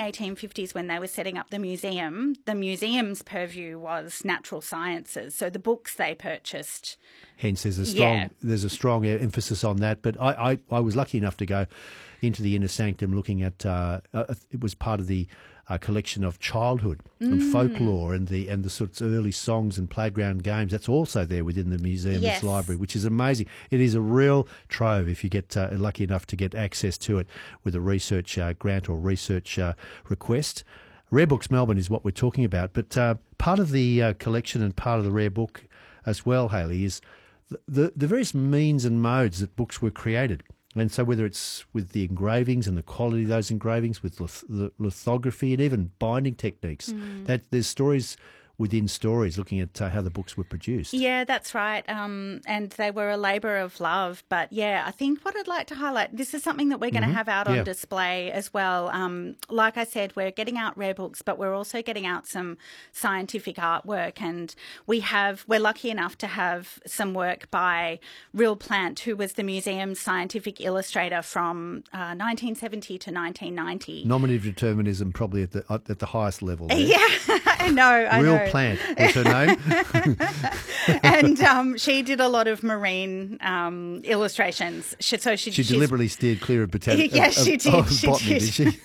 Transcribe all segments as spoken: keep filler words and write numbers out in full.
eighteen fifties when they were setting up the museum, the museum's purview was natural sciences. So the books they purchased. Hence, there's a strong Yeah. there's a strong emphasis on that. But I, I, I was lucky enough to go into the inner sanctum, looking at uh, uh, it was part of the uh, collection of childhood and Mm. folklore and the and the sorts of early songs and playground games. That's also there within the museum's Yes. library, which is amazing. It is a real trove if you get uh, lucky enough to get access to it with a research uh, grant or research uh, request. Rare Books Melbourne is what we're talking about, but uh, part of the uh, collection and part of the Rare Book as well, Hayley, is the, the, the various means and modes that books were created. And so whether it's with the engravings and the quality of those engravings, with lith- the lithography and even binding techniques, Mm. that there's stories within stories looking at uh, how the books were produced. Yeah, that's right. Um, and they were a labour of love. But yeah, I think what I'd like to highlight, this is something that we're going to Mhm. have out on Yeah. display as well. Um, like I said, we're getting out rare books, but we're also getting out some scientific artwork. And we have, we're lucky enough to have some work by Rill Plant, who was the museum's scientific illustrator from uh, nineteen seventy to nineteen ninety. Nominative determinism probably at the at the highest level there. Yeah, I know, I Real know. Plant was her name. And um, she did a lot of marine um, illustrations. She, so she, She she's- deliberately steered clear of botany. Yes, of, she of- did, of she botany, did. did she?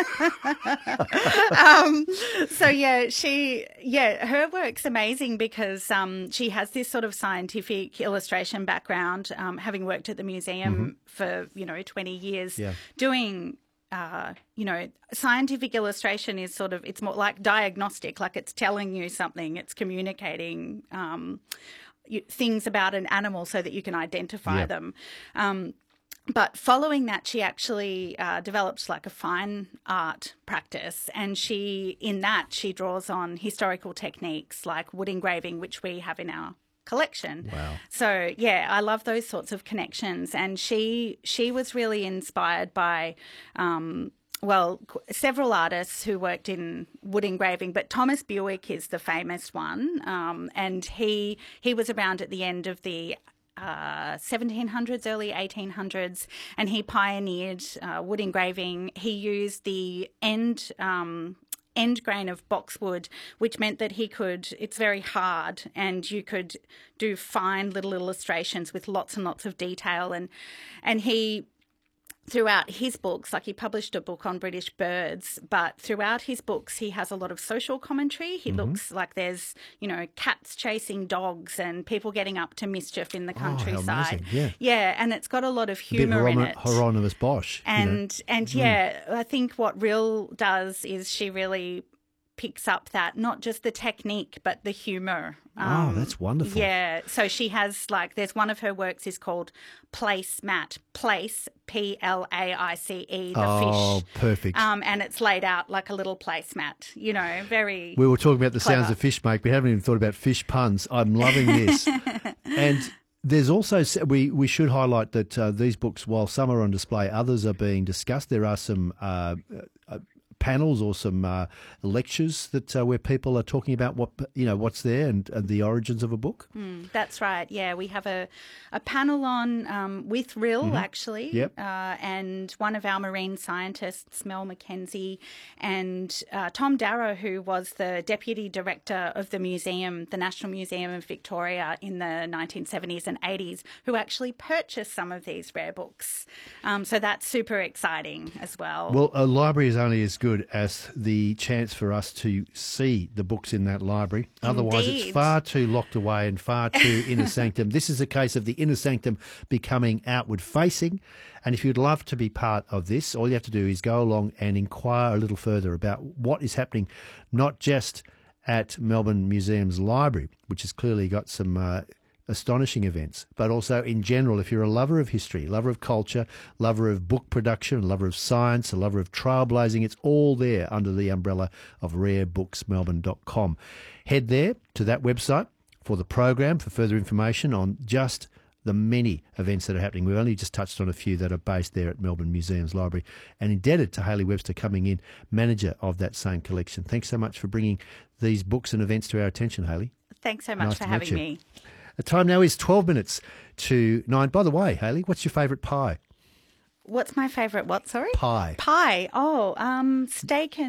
um, so yeah, she yeah her work's amazing because um, she has this sort of scientific illustration background, um, having worked at the museum for you know twenty years, Yeah. doing. Uh, you know, scientific illustration is sort of, it's more like diagnostic, like it's telling you something, it's communicating um, you, things about an animal so that you can identify Yeah. them. Um, but following that, she actually uh, developed like a fine art practice, and she, in that, she draws on historical techniques like wood engraving, which we have in our collection. Wow. So yeah, I love those sorts of connections, and she she was really inspired by. Um, well, qu- several artists who worked in wood engraving, but Thomas Bewick is the famous one, um, and he he was around at the end of the uh, seventeen hundreds, early eighteen hundreds, and he pioneered uh, wood engraving. He used the end. Um, end grain of boxwood, which meant that he could, it's very hard, and you could do fine little illustrations with lots and lots of detail. And and he, throughout his books, like he published a book on British birds, but throughout his books he has a lot of social commentary. He looks like there's, you know, cats chasing dogs and people getting up to mischief in the Oh, how countryside. amazing, yeah. Yeah, and it's got a lot of A bit humour in Hieron- it. Hieronymus Bosch. you know. And and yeah, I think what Rill does is she really picks up that, not just the technique but the humour. Oh, that's wonderful. Yeah, so she has like, there's one of her works is called Place Mat. Place, P L A I C E, the Oh, fish. perfect. Um, and it's laid out like a little placemat, you know, very... We were talking about the sounds clever. of fish make. We haven't even thought about fish puns. I'm loving this. And there's also, we, we should highlight that uh, these books, while some are on display, others are being discussed. There are some uh, uh, panels or some uh, lectures that uh, where people are talking about what, you know, what's there and, and the origins of a book. Mm, that's right. Yeah, we have a, a panel on um, with Rill, actually, Yep. uh, and one of our marine scientists, Mel McKenzie, and uh, Tom Darrow, who was the deputy director of the museum, the National Museum of Victoria, in the nineteen seventies and eighties, who actually purchased some of these rare books. Um, so that's super exciting as well. Well, a library is only as good as the chance for us to see the books in that library. Otherwise, it's Indeed. far too locked away and far too inner sanctum. This is a case of the inner sanctum becoming outward facing. And if you'd love to be part of this, all you have to do is go along and inquire a little further about what is happening, not just at Melbourne Museum's library, which has clearly got some uh, astonishing events, but also in general, if you're a lover of history, lover of culture, lover of book production, lover of science, a lover of trailblazing, it's all there under the umbrella of rare books melbourne dot com. Head there to that website for the program for further information on just the many events that are happening. We've only just touched on a few that are based there at Melbourne Museum's Library, and indebted to Hayley Webster coming in, manager of that same collection. Thanks so much for bringing these books and events to our attention, Hayley. Thanks so much Nice for to meet having you. me. The time now is twelve minutes to nine. By the way, Hayley, what's your favourite pie? What's my favourite? What, sorry? Pie. Pie. Oh, um, steak and